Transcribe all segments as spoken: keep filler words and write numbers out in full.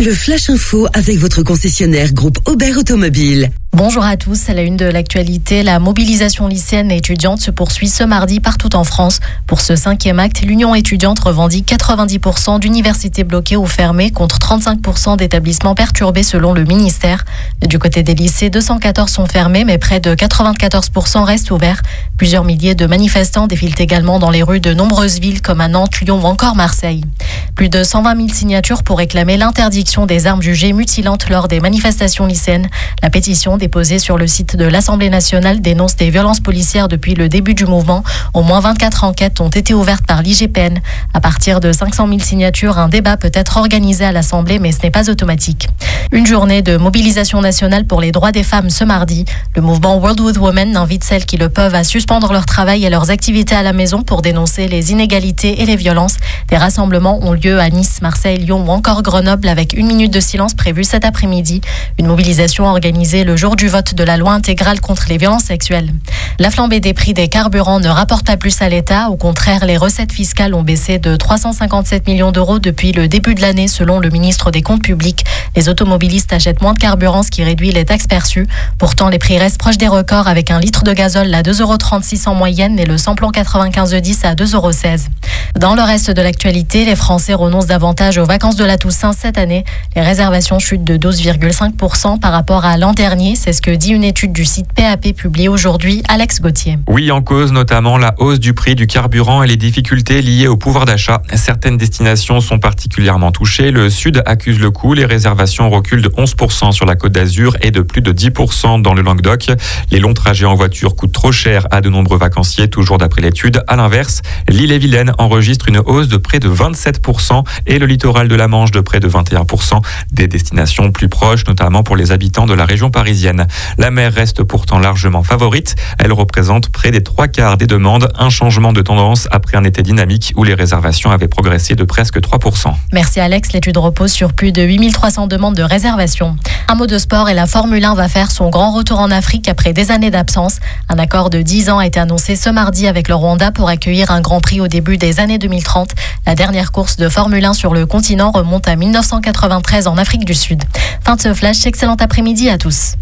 Le Flash Info avec votre concessionnaire groupe Aubert Automobile. Bonjour à tous, à la une de l'actualité, la mobilisation lycéenne et étudiante se poursuit ce mardi partout en France. Pour ce cinquième acte, l'Union étudiante revendique quatre-vingt-dix pour cent d'universités bloquées ou fermées contre trente-cinq pour cent d'établissements perturbés selon le ministère. Du côté des lycées, deux cent quatorze sont fermés mais près de quatre-vingt-quatorze pour cent restent ouverts. Plusieurs milliers de manifestants défilent également dans les rues de nombreuses villes comme à Nantes, Lyon ou encore Marseille. Plus de cent vingt mille signatures pour réclamer l'interdiction des armes jugées mutilantes lors des manifestations lycéennes. La pétition déposée sur le site de l'Assemblée nationale dénonce des violences policières depuis le début du mouvement. Au moins vingt-quatre enquêtes ont été ouvertes par l'I G P N. À partir de cinq cent mille signatures, un débat peut être organisé à l'Assemblée, mais ce n'est pas automatique. Une journée de mobilisation nationale pour les droits des femmes ce mardi. Le mouvement World with Women invite celles qui le peuvent à suspendre leur travail et leurs activités à la maison pour dénoncer les inégalités et les violences. Des rassemblements ont lieu à Nice, Marseille, Lyon ou encore Grenoble avec une minute de silence prévue cet après-midi. Une mobilisation organisée le jour du vote de la loi intégrale contre les violences sexuelles. La flambée des prix des carburants ne rapporte pas plus à l'État. Au contraire, les recettes fiscales ont baissé de trois cent cinquante-sept millions d'euros depuis le début de l'année selon le ministre des Comptes publics. Les automobilistes achètent moins de carburant, ce qui réduit les taxes perçues. Pourtant, les prix restent proches des records avec un litre de gazole à deux euros trente-six en moyenne et le samplon quatre-vingt-quinze dix à deux euros seize. Dans le reste de l'actualité, les Français renoncent davantage aux vacances de la Toussaint cette année. Les réservations chutent de douze virgule cinq pour cent par rapport à l'an dernier. C'est ce que dit une étude du site P A P publiée aujourd'hui. Alex Gauthier. Oui, en cause notamment la hausse du prix du carburant et les difficultés liées au pouvoir d'achat. Certaines destinations sont particulièrement touchées. Le Sud accuse le coup. Les réservations reculent de onze pour cent sur la Côte d'Azur et de plus de dix pour cent dans le Languedoc. Les longs trajets en voiture coûtent trop cher à de nombreux vacanciers, toujours d'après l'étude. À l'inverse, l'Île-et-Vilaine enregistre une hausse de près de vingt-sept pour cent et le littoral de la Manche de près de vingt et un pour cent. Des destinations plus proches, notamment pour les habitants de la région parisienne. La mer reste pourtant largement favorite. Elle représente près des trois quarts des demandes. Un changement de tendance après un été dynamique où les réservations avaient progressé de presque trois pour cent. Merci Alex. L'étude repose sur plus de huit mille trois cents demandes de réservation. Un mot de sport et la Formule un va faire son grand retour en Afrique après des années d'absence. Un accord de dix ans a été annoncé ce mardi avec le Rwanda pour accueillir un Grand Prix au début des années deux mille trente. La dernière course de Formule un sur le continent remonte à mille neuf cent quatre-vingt-treize en Afrique du Sud. Fin de ce flash, excellent après-midi à tous.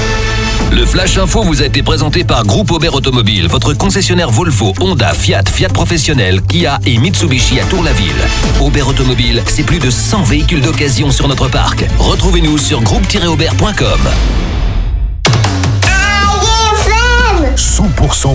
Le Flash Info vous a été présenté par Groupe Aubert Automobile, votre concessionnaire Volvo, Honda, Fiat, Fiat Professionnel, Kia et Mitsubishi à Tour-la-Ville. Aubert Automobile, c'est plus de cent véhicules d'occasion sur notre parc. Retrouvez-nous sur groupe tiret aubert point com. cent pour cent